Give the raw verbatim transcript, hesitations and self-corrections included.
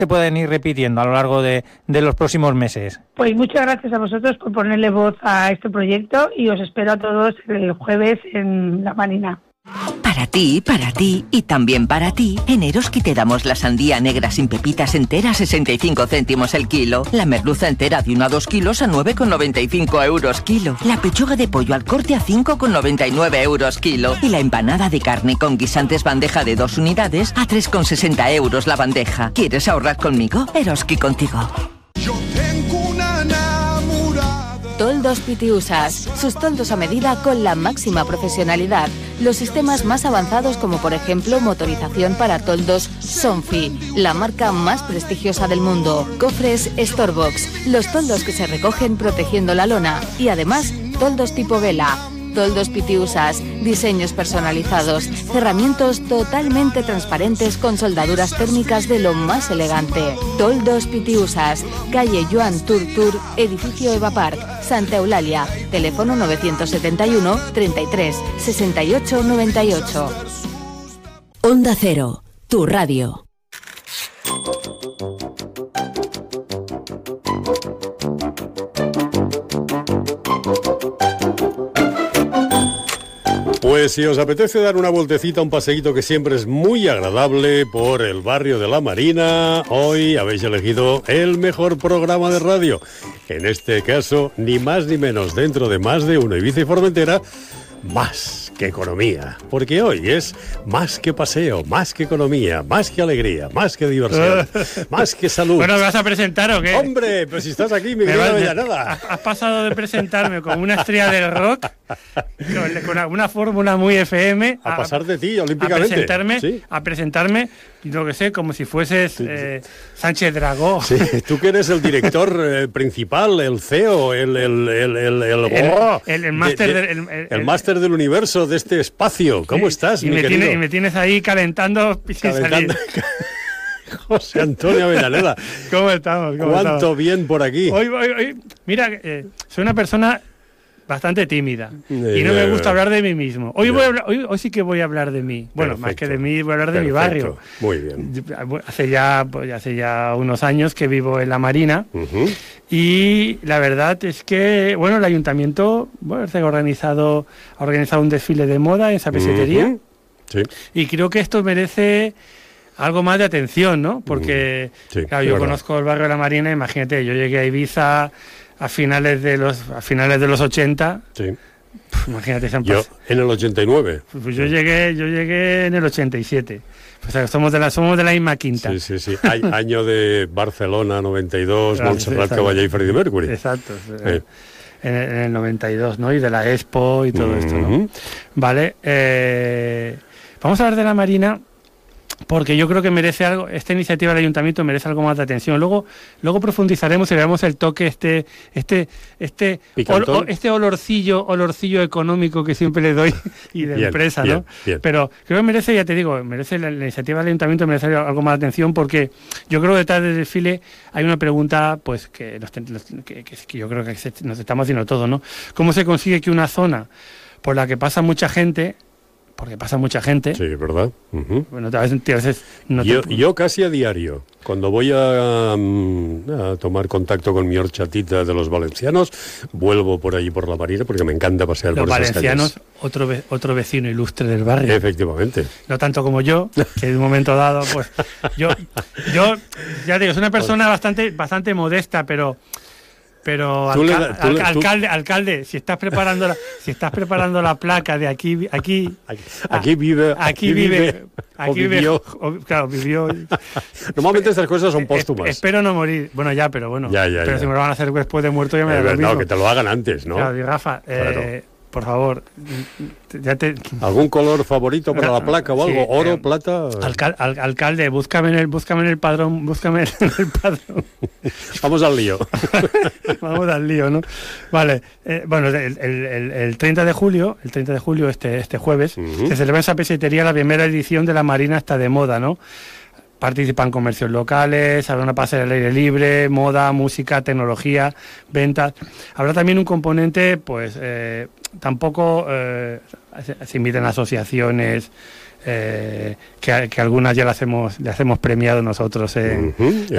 se pueden ir repitiendo a lo largo de, de los próximos meses? Pues muchas gracias a vosotros por ponerle voz a este proyecto y os espero a todos el jueves en La Marina. Para ti, para ti y también para ti, en Eroski te damos la sandía negra sin pepitas entera a sesenta y cinco céntimos el kilo, la merluza entera de uno a dos kilos a nueve con noventa y cinco euros kilo, la pechuga de pollo al corte a cinco con noventa y nueve euros kilo y la empanada de carne con guisantes bandeja de dos unidades a tres con sesenta euros la bandeja. ¿Quieres ahorrar conmigo? Eroski contigo. Yo tengo una enamorada. Toldos Pitiusas, sus toldos a medida con la máxima profesionalidad. Los sistemas más avanzados como por ejemplo motorización para toldos Sonfi, la marca más prestigiosa del mundo. Cofres Storebox, los toldos que se recogen protegiendo la lona. Y además, toldos tipo vela. Toldos Pitiusas, diseños personalizados, cerramientos totalmente transparentes con soldaduras térmicas de lo más elegante. Toldos Pitiusas, calle Joan Turtur, edificio Eva Park, Santa Eulalia, teléfono novecientos setenta y uno, treinta y tres, sesenta y ocho, noventa y ocho. Onda Cero, tu radio. Pues si os apetece dar una vueltecita, un paseíto que siempre es muy agradable por el barrio de La Marina, hoy habéis elegido el mejor programa de radio. En este caso, ni más ni menos, dentro de Más de Uno Ibiza y Formentera, Más que Economía. Porque hoy es más que paseo, más que economía, más que alegría, más que diversión, más que salud. Bueno, ¿me vas a presentar o qué? ¡Hombre! Pues si estás aquí, mi querida Avellaneda. Has pasado de presentarme como una estrella del rock, con, con una fórmula muy F M, a, a pasar de ti olímpicamente. A presentarme, ¿sí? a presentarme, yo que sé, como si fueses sí, eh, Sánchez Dragó. Sí, tú que eres el director eh, principal, el C E O, el el el el el, el, oh, el, el máster de, de, del el, el, el máster del universo de este espacio. ¿Cómo sí, estás, y mi me querido? Tiene, y me tienes ahí calentando sin calentando. salir. José Antonio Avellaneda. ¿Cómo estamos? ¿Cómo ¿Cuánto estamos? bien por aquí? Hoy, hoy, hoy, mira, eh, soy una persona bastante tímida eh, y no me gusta hablar de mí mismo. Hoy, voy a hablar, hoy, hoy sí que voy a hablar de mí. Bueno, perfecto, más que de mí, voy a hablar de perfecto, mi barrio. Muy bien. Hace ya, pues, hace ya unos años que vivo en La Marina uh-huh. y la verdad es que, bueno, el ayuntamiento bueno, ha organizado, ha organizado un desfile de moda en esa pesetería uh-huh. sí. y creo que esto merece algo más de atención, ¿no? Porque, uh-huh. sí, claro, yo verdad. conozco el barrio de La Marina, imagínate, yo llegué a Ibiza a finales de los a finales de los ochenta. Sí. Puf, imagínate, se han yo en el ochenta y nueve. Pues yo llegué yo llegué en el ochenta y siete. O sea, somos de la somos de la misma quinta. Sí, sí, sí. Hay año de Barcelona noventa y dos, claro, Montserrat Caballé y Freddie Mercury. Exacto. Eh. En, el, en el noventa y dos, ¿no? Y de la Expo y todo uh-huh. esto, ¿no? Vale. Eh, vamos a hablar de La Marina. Porque yo creo que merece algo, esta iniciativa del ayuntamiento merece algo más de atención. Luego, luego profundizaremos y veremos el toque, este, este, este, ol, o, este olorcillo, olorcillo económico que siempre le doy y de bien, empresa, bien, ¿no? Bien. Pero creo que merece, ya te digo, merece la, la iniciativa del ayuntamiento merece algo más de atención porque yo creo que detrás del desfile hay una pregunta, pues que, nos, que, que, que yo creo que nos estamos haciendo todo, ¿no? ¿Cómo se consigue que una zona por la que pasa mucha gente porque pasa mucha gente. Sí, ¿verdad? Uh-huh. Bueno, a veces, a veces no yo, te... yo casi a diario, cuando voy a, a tomar contacto con mi horchatita de los valencianos, vuelvo por allí por La Marina porque me encanta pasear los por esas calles. Los valencianos, otro, ve, otro vecino ilustre del barrio. Efectivamente. No tanto como yo, que en un momento dado, pues, yo, yo ya digo, soy una persona bastante, bastante modesta, pero... Pero alca le, al, le, alcalde, tú... alcalde, si estás preparando la, si estás preparando la placa de aquí, aquí, aquí, aquí vive, aquí, aquí vive, aquí vive, vivió. O, claro, vivió. Normalmente estas cosas son póstumas. Es, espero no morir. Bueno, ya, pero bueno. Ya, ya, pero ya. si me lo van a hacer después de muerto, ya me eh, da lo mismo. No, que te lo hagan antes, ¿no? Claro, y Rafa, claro. eh, por favor, ya te... ¿Algún color favorito para la placa o algo? Sí, ¿Oro, eh, plata? Alcal, al, alcalde, búscame en el, búscame en el padrón, búscame en el padrón. Vamos al lío. Vamos al lío, ¿no? Vale, eh, bueno, el, el, el, el treinta de julio, el treinta de julio, este, este jueves, uh-huh. se celebra en esa pesetería la primera edición de La Marina está de moda, ¿no? Participan comercios locales, habrá una pasarela al aire libre, moda, música, tecnología, ventas. Habrá también un componente, pues, eh, tampoco eh, se, se invitan asociaciones, eh, que, que algunas ya las hemos, las hemos premiado nosotros en, uh-huh.